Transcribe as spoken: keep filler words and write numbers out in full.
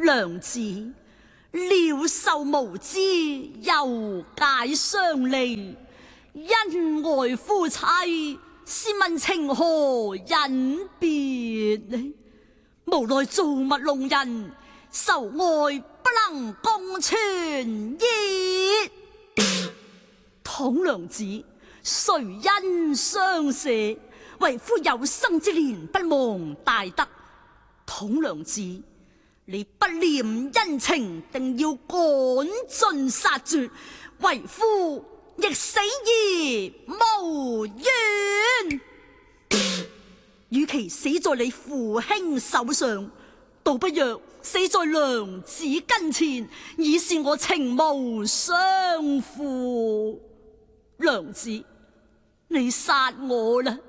娘子，鳥獸無知，猶解相離。恩愛夫妻，試問情何忍別呢？無奈造物弄人，仇愛不能共存矣。倘娘子，誰因相捨？為夫有生之年不忘大德。倘娘子，你不念恩情，定要趕盡殺絕，為夫亦死而無怨。與其死在你父兄手上，倒不若死在娘子跟前，以示我情無相負。娘子，你殺我啦！